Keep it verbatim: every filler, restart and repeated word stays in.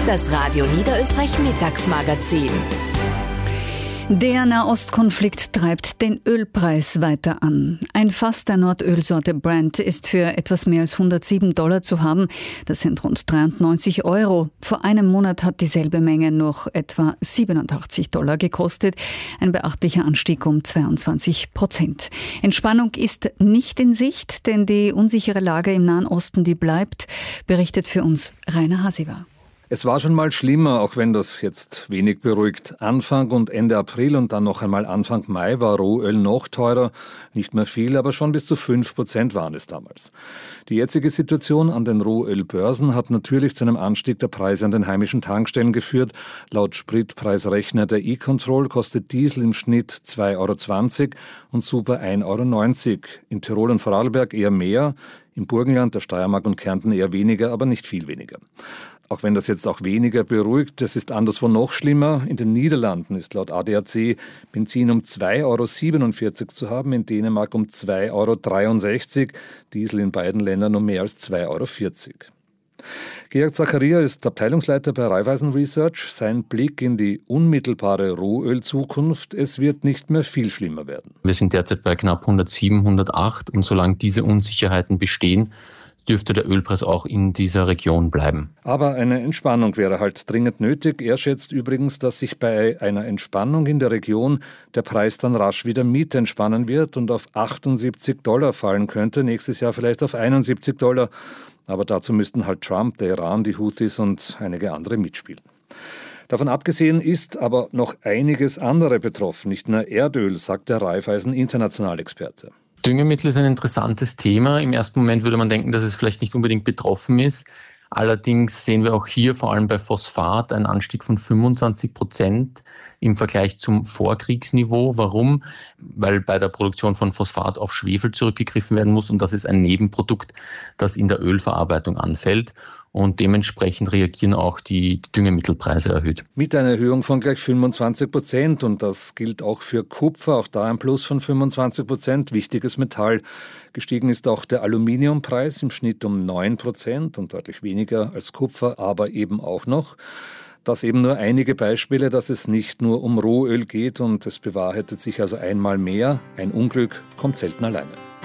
Das Radio Niederösterreich Mittagsmagazin. Der Nahostkonflikt treibt den Ölpreis weiter an. Ein Fass der Nordölsorte Brent ist für etwas mehr als hundertsieben Dollar zu haben. Das sind rund dreiundneunzig Euro. Vor einem Monat hat dieselbe Menge noch etwa siebenundachtzig Dollar gekostet. Ein beachtlicher Anstieg um zweiundzwanzig Prozent. Entspannung ist nicht in Sicht, denn die unsichere Lage im Nahen Osten, die bleibt, berichtet für uns Rainer Hasiwa. Es war schon mal schlimmer, auch wenn das jetzt wenig beruhigt. Anfang und Ende April und dann noch einmal Anfang Mai war Rohöl noch teurer. Nicht mehr viel, aber schon bis zu fünf Prozent waren es damals. Die jetzige Situation an den Rohölbörsen hat natürlich zu einem Anstieg der Preise an den heimischen Tankstellen geführt. Laut Spritpreisrechner der E-Control kostet Diesel im Schnitt zwei Euro zwanzig und Super ein Euro neunzig. In Tirol und Vorarlberg eher mehr, im Burgenland, der Steiermark und Kärnten eher weniger, aber nicht viel weniger. Auch wenn das jetzt auch weniger beruhigt, das ist anderswo noch schlimmer. In den Niederlanden ist laut A D A C Benzin um zwei Euro siebenundvierzig zu haben, in Dänemark um zwei Euro dreiundsechzig, Diesel in beiden Ländern um mehr als zwei Euro vierzig. Georg Zachariah ist Abteilungsleiter bei Raiffeisen Research. Sein Blick in die unmittelbare Rohölzukunft: Es wird nicht mehr viel schlimmer werden. Wir sind derzeit bei knapp hundertsieben, hundertacht und solange diese Unsicherheiten bestehen, dürfte der Ölpreis auch in dieser Region bleiben. Aber eine Entspannung wäre halt dringend nötig. Er schätzt übrigens, dass sich bei einer Entspannung in der Region der Preis dann rasch wieder mit entspannen wird und auf achtundsiebzig Dollar fallen könnte, nächstes Jahr vielleicht auf einundsiebzig Dollar. Aber dazu müssten halt Trump, der Iran, die Houthis und einige andere mitspielen. Davon abgesehen ist aber noch einiges andere betroffen, nicht nur Erdöl, sagt der Raiffeisen International-Experte. Düngemittel ist ein interessantes Thema. Im ersten Moment würde man denken, dass es vielleicht nicht unbedingt betroffen ist. Allerdings sehen wir auch hier vor allem bei Phosphat einen Anstieg von fünfundzwanzig Prozent im Vergleich zum Vorkriegsniveau. Warum? Weil bei der Produktion von Phosphat auf Schwefel zurückgegriffen werden muss und das ist ein Nebenprodukt, das in der Ölverarbeitung anfällt. Und dementsprechend reagieren auch die Düngemittelpreise erhöht. Mit einer Erhöhung von gleich fünfundzwanzig Prozent. Und das gilt auch für Kupfer, auch da ein Plus von fünfundzwanzig Prozent, wichtiges Metall. Gestiegen ist auch der Aluminiumpreis im Schnitt um neun Prozent und deutlich weniger als Kupfer, aber eben auch noch. Das eben nur einige Beispiele, dass es nicht nur um Rohöl geht und es bewahrheitet sich also einmal mehr: Ein Unglück kommt selten alleine.